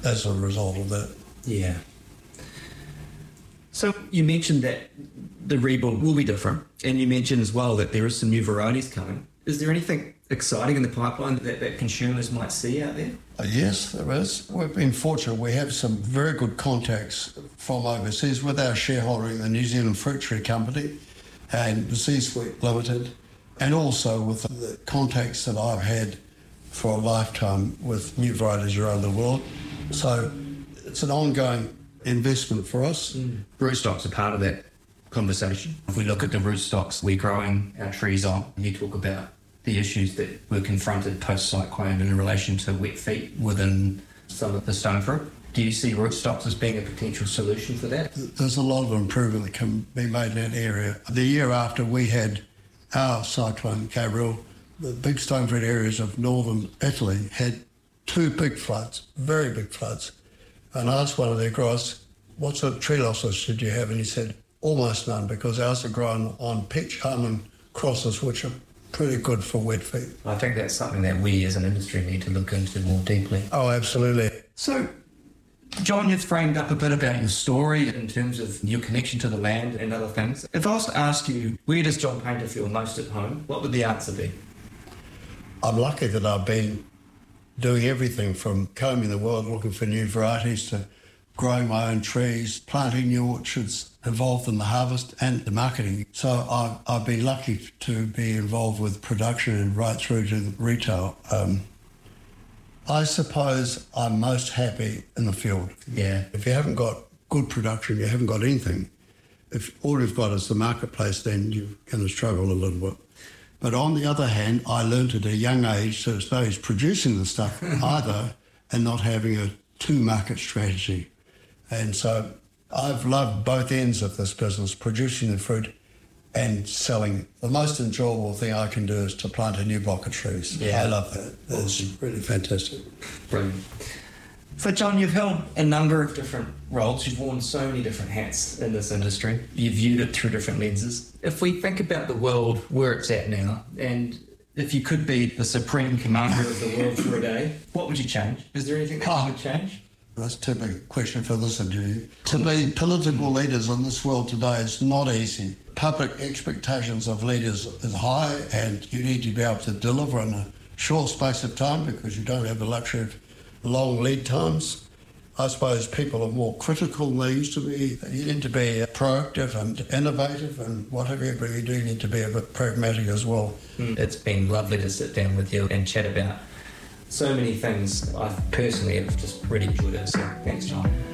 as a result of that. Yeah. So you mentioned that the rebuild will be different, and you mentioned as well that there is some new varieties coming. Is there anything exciting in the pipeline that consumers might see out there? Yes, there is. We've been fortunate. We have some very good contacts from overseas with our shareholder in the New Zealand Fruit Tree Company and the C-Suite Limited, and also with the contacts that I've had for a lifetime with new varieties around the world. So it's an ongoing investment for us. Rootstocks are part of that conversation. If we look at the rootstocks we're growing our trees on, you talk about the issues that were confronted post-cyclone in relation to wet feet within some of the stone fruit. Do you see rootstocks as being a potential solution for that? There's a lot of improvement that can be made in that area. The year after we had our cyclone Gabrielle, the big stone fruit areas of northern Italy had 2 big floods, very big floods. And I asked one of their growers, what sort of tree losses did you have? And he said, almost none, because ours are grown on peach almond crosses, which are pretty good for wet feet. I think that's something that we as an industry need to look into more deeply. Oh, absolutely. So, John, you've framed up a bit about your story in terms of your connection to the land and other things. If I was to ask you, where does John Painter feel most at home, what would the answer be? I'm lucky that I've been doing everything from combing the world, looking for new varieties, to growing my own trees, planting new orchards, involved in the harvest and the marketing. So I've been lucky to be involved with production and right through to retail. I suppose I'm most happy in the field. Yeah. If you haven't got good production, you haven't got anything. If all you've got is the marketplace, then you're going to struggle a little bit. But on the other hand, I learned at a young age to suppose producing the stuff either and not having a two-market strategy. And so I've loved both ends of this business, producing the fruit and selling. The most enjoyable thing I can do is to plant a new block of trees. Yeah. I love that. It's really fantastic. Brilliant. So, John, you've held a number of different roles. You've worn so many different hats in this industry. You've viewed it through different lenses. If we think about the world where it's at now, and if you could be the supreme commander of the world for a day, what would you change? Is there anything that you would change? That's too big a question for this interview. To be political leaders in this world today is not easy. Public expectations of leaders is high, and you need to be able to deliver in a short space of time because you don't have the luxury of long lead times. I suppose people are more critical than they used to be. You need to be proactive and innovative and whatever you do, you need to be a bit pragmatic as well. It's been lovely to sit down with you and chat about so many things. I personally have just really enjoyed it, so thanks, John.